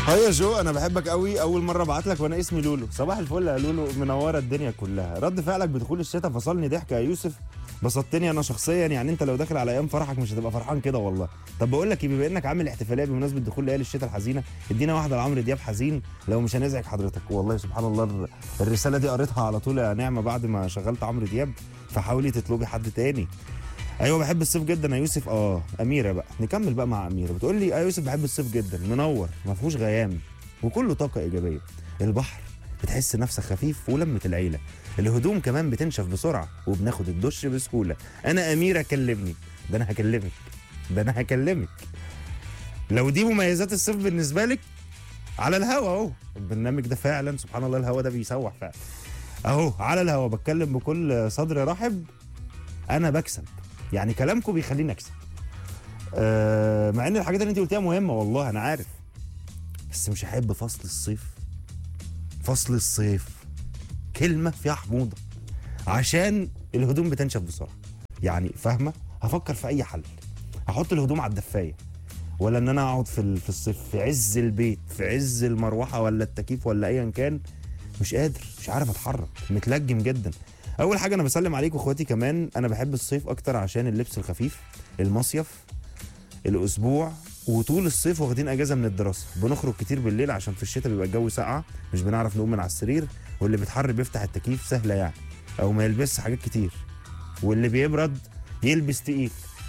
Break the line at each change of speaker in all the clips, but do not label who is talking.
هيا جو، انا بحبك قوي. اول مره ابعت لك وانا اسمي لولو. صباح الفل يا لولو، منوره الدنيا كلها. رد فعلك بدخول الشتاء فصلني ضحك يا يوسف، بسطتني انا شخصيا. يعني انت لو داخل على ايام فرحك مش هتبقى فرحان كده والله. طب بقول لك ايه، بما انك عامل احتفاليه بمناسبه دخول ليالي الشتاء الحزينه، ادينا واحده لعمرو دياب حزين لو مش هنزعج حضرتك. والله سبحان الله الرساله دي قريتها على طول يا نعمه بعد ما شغلت عمرو دياب، فحاولي تطلبي حد تاني. ايوه بحب الصيف جدا يا يوسف. اميره بقى، نكمل بقى مع اميره. بتقول لي يا يوسف بحب الصيف جدا، منور ما فيهوش غيام وكله طاقه ايجابيه. البحر بتحس نفسك خفيف، ولمه العيله. الهدوم كمان بتنشف بسرعه، وبناخد الدش بسهوله. انا اميره كلمني. ده انا هكلمك، ده انا هكلمك. لو دي مميزات الصيف بالنسبه لك، على الهوا اهو البرنامج ده فعلا سبحان الله، الهوا ده بيسوح فعلا اهو على الهوا. بتكلم بكل صدر رحب، انا بكسب. يعني كلامكم بيخليني اكسب. مع ان الحاجات اللي انت قلتيها مهمه والله انا عارف، بس مش هحب فصل الصيف. فصل الصيف كلمه فيها حموضه، عشان الهدوم بتنشف بسرعه. يعني فاهمه؟ هفكر في اي حل. هحط الهدوم على الدفايه، ولا ان انا اقعد في الصيف في عز البيت، في عز المروحه ولا التكييف ولا ايا كان. مش قادر، مش عارف اتحرك، متلجم جدا. اول حاجه انا بسلم عليكم اخواتي كمان. انا بحب الصيف اكتر عشان اللبس الخفيف، المصيف، الاسبوع، وطول الصيف واخدين اجازه من الدراسه. بنخرج كتير بالليل عشان في الشتاء بيبقى الجو ساقعه، مش بنعرف نقوم من على السرير. واللي بيتحر بيفتح التكييف سهله يعني، او ما يلبسش حاجات كتير. واللي بيبرد يلبس تقيل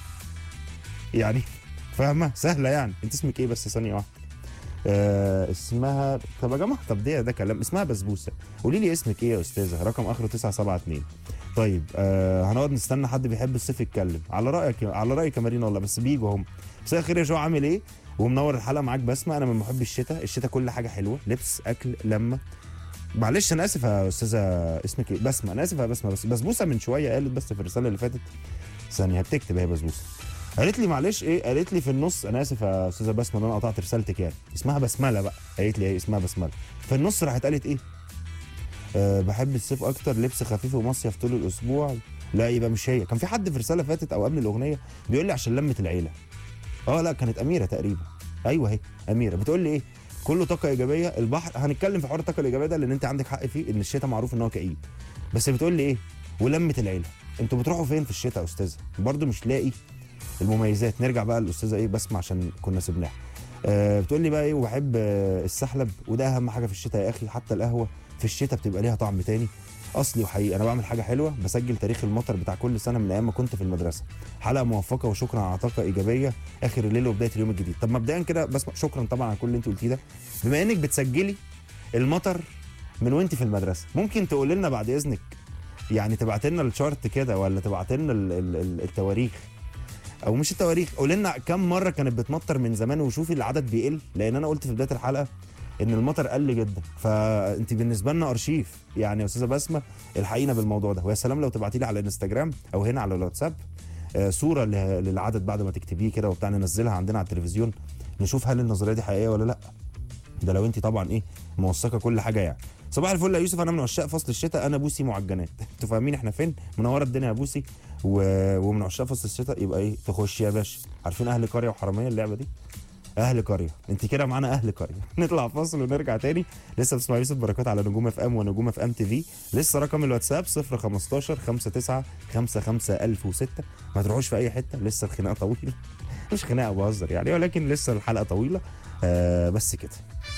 يعني. فاهمه؟ سهله يعني. انت اسمك ايه بس ثانيه واحده؟ اسمها، طب يا جماعه، طب ده كلام. اسمها بسبوسه. قولي لي اسمك ايه يا استاذه؟ رقم اخره 972. طيب هنقعد نستنى حد بيحب الصيف يتكلم. على رايك، على رايك يا مارينا والله، بس بيجوا هم. مساء الخير يا جو، عامل ايه؟ ومنور الحلقه معاك بسمه. انا من محبي الشتاء. الشتاء كل حاجه حلوه، لبس، اكل، لمه. معلش انا اسف يا استاذه، اسمك ايه؟ بسمه. انا اسف يا بسمه، بس بسبوسه من شويه قالت بس في الرساله اللي فاتت. ثانيه بتكتب هي بسبوسه. قالت لي معلش ايه، قالت لي في النص، انا اسف يا استاذه بسمه ان انا قطعت رسالتك. يعني اسمها بسمله بقى. قالت لي ايه اسمها بسمله. في النص راحت قالت ايه؟ بحب الصيف اكتر، لبس خفيف ومصيف طول الاسبوع. لا يبقى مش هي. كان في حد في رساله فاتت او قبل الاغنيه بيقول لي عشان لمه العيله. لا كانت اميره تقريبا. ايوه هي اميره بتقول لي ايه؟ كله طاقه ايجابيه. البحر، هنتكلم في حوار الطاقه الايجابيه ده لان انت عندك حق فيه، ان الشتاء معروف ان هو كئيب. بس بتقول لي ايه؟ ولمه العيله. انتوا بتروحوا فين في الشتاء يا استاذه؟ برضو مش لاقي المميزات. نرجع بقى للاستاذه ايه بسمع عشان كنا سبناها. بتقول لي بقى ايه؟ وبحب السحلب، وده اهم حاجه في الشتاء يا اخي. حتى القهوه في الشتاء بتبقى ليها طعم تاني. اصلي وحقيقي انا بعمل حاجه حلوه، بسجل تاريخ المطر بتاع كل سنه من ايام ما كنت في المدرسه. حلقه موفقه وشكرا على طاقه ايجابيه اخر الليل وبدايه اليوم الجديد. طب مبدئيا كده بسمع، شكرا طبعا على كل اللي انت قلتيه ده. بما انك بتسجلي المطر من وانت في المدرسه، ممكن تقول لنا بعد اذنك، يعني تبعت لنا الشارت كده، ولا تبعت لنا التواريخ، او مش التواريخ، قول لنا كم مره كانت بتمطر من زمان، وشوفي العدد بيقل. لان انا قلت في بدايه الحلقه ان المطر قل جدا، فانت بالنسبه لنا ارشيف يعني يا استاذه بسمه. الحقيقه بالموضوع ده، ويا سلام لو تبعتي لي على الانستجرام او هنا على الواتساب صوره للعدد بعد ما تكتبيه كده وبتاع، ننزلها عندنا على التلفزيون نشوف هل النظريه دي حقيقيه ولا لا. ده لو انت طبعا ايه موثقه كل حاجه يعني. صباح الفل يا يوسف، انا من عشاق فصل الشتاء. انا بوسي معجنات. انتوا فاهمين احنا فين؟ منوره الدنيا يا بوسي. ومن عشاق فصل الشتاء يبقى ايه؟ تخش يا باشا. عارفين اهل قريه وحراميه اللعبه دي؟ اهل قريه، انت كده معانا اهل قريه. نطلع فاصل ونرجع تاني. لسه بتسمع يوسف بركات على نجوم اف ام ونجوم اف ام تي في. لسه رقم الواتساب 015 59 55 1006. ما تروحوش في اي حته، لسه الخناقه طويله. مش خناقه، بهزر يعني، ولكن لسه الحلقه طويله. بس كده.